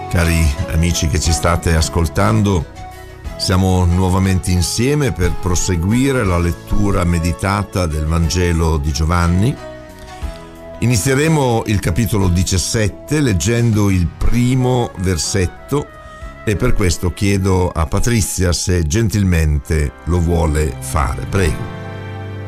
Cari amici che ci state ascoltando, siamo nuovamente insieme per proseguire la lettura meditata del Vangelo di Giovanni. Inizieremo il capitolo 17 leggendo il primo versetto e per questo chiedo a Patrizia se gentilmente lo vuole fare. Prego.